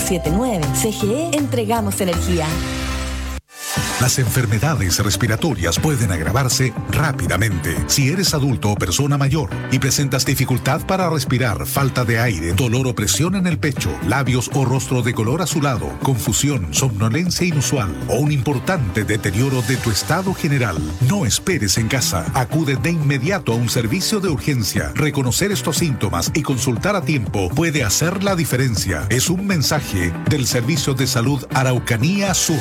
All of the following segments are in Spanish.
479. CGE, entregamos energía. Las enfermedades respiratorias pueden agravarse rápidamente. Si eres adulto o persona mayor y presentas dificultad para respirar, falta de aire, dolor o presión en el pecho, labios o rostro de color azulado, confusión, somnolencia inusual o un importante deterioro de tu estado general, no esperes en casa. Acude de inmediato a un servicio de urgencia. Reconocer estos síntomas y consultar a tiempo puede hacer la diferencia. Es un mensaje del Servicio de Salud Araucanía Sur.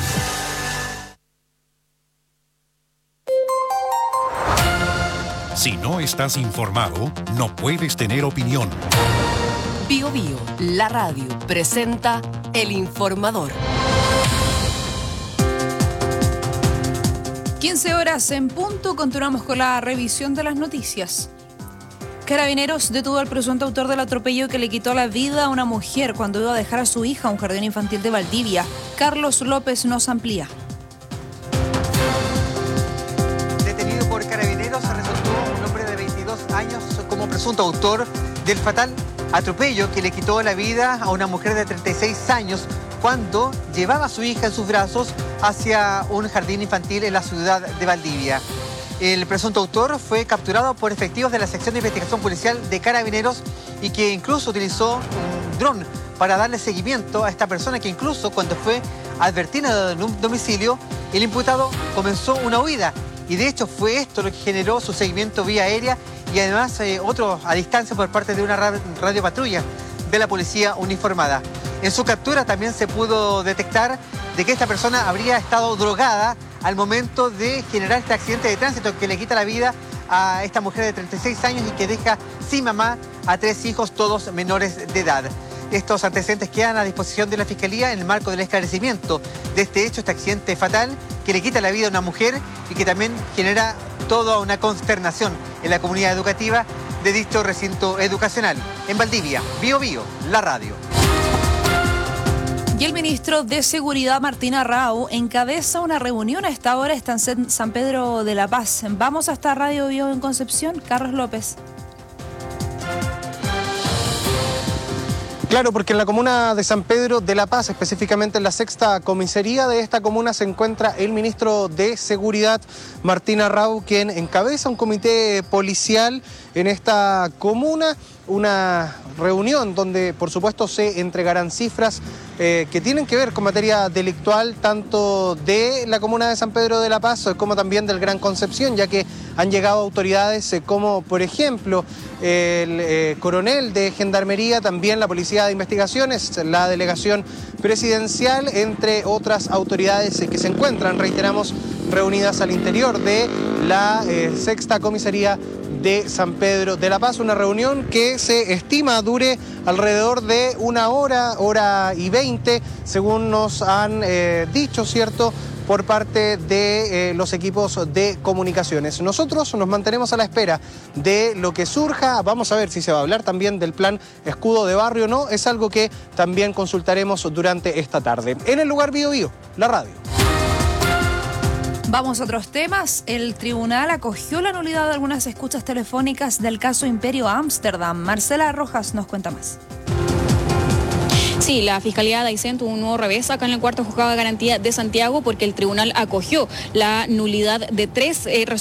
Si no estás informado, no puedes tener opinión. Bio Bio, la radio, presenta El Informador. 15 horas en punto, continuamos con la revisión de las noticias. Carabineros detuvo al presunto autor del atropello que le quitó la vida a una mujer cuando iba a dejar a su hija a un jardín infantil de Valdivia. Carlos López nos amplía. Detenido por Carabineros resultó un hombre de 22 años como presunto autor del fatal atropello que le quitó la vida a una mujer de 36 años cuando llevaba a su hija en sus brazos hacia un jardín infantil en la ciudad de Valdivia. El presunto autor fue capturado por efectivos de la sección de investigación policial de Carabineros y que incluso utilizó un dron para darle seguimiento a esta persona, que incluso cuando fue advertida en un domicilio, el imputado comenzó una huida. Y de hecho fue esto lo que generó su seguimiento vía aérea y además otro a distancia por parte de una radiopatrulla de la policía uniformada. En su captura también se pudo detectar de que esta persona habría estado drogada al momento de generar este accidente de tránsito que le quita la vida a esta mujer de 36 años y que deja sin mamá a 3 hijos, todos menores de edad. Estos antecedentes quedan a disposición de la Fiscalía en el marco del esclarecimiento de este hecho, este accidente fatal que le quita la vida a una mujer y que también genera toda una consternación en la comunidad educativa de dicho recinto educacional. En Valdivia, Bio Bio, la radio. Y el ministro de Seguridad, Martín Arrau, encabeza una reunión. A esta hora está en San Pedro de la Paz. Vamos hasta Radio Bio en Concepción. Carlos López. Claro, porque en la comuna de San Pedro de la Paz, específicamente en la 6ª comisaría de esta comuna, se encuentra el ministro de Seguridad, Martín Arrau, quien encabeza un comité policial en esta comuna, una reunión donde por supuesto se entregarán cifras que tienen que ver con materia delictual tanto de la comuna de San Pedro de la Paz como también del Gran Concepción, ya que han llegado autoridades como por ejemplo el coronel de Gendarmería, también la Policía de Investigaciones, la delegación presidencial, entre otras autoridades que se encuentran, reiteramos, reunidas al interior de la 6ª comisaría de San Pedro de la Paz, una reunión que se estima dure alrededor de 1 hora, hora y 20, según nos han dicho, ¿cierto?, por parte de los equipos de comunicaciones. Nosotros nos mantenemos a la espera de lo que surja. Vamos a ver si se va a hablar también del plan escudo de barrio o no. Es algo que también consultaremos durante esta tarde. En el lugar Bio Bio, la radio. Vamos a otros temas. El tribunal acogió la nulidad de algunas escuchas telefónicas del caso Imperio Ámsterdam. Marcela Rojas nos cuenta más. Sí, la Fiscalía de Aysén tuvo un nuevo revés acá en el 4º Juzgado de Garantía de Santiago porque el tribunal acogió la nulidad de 3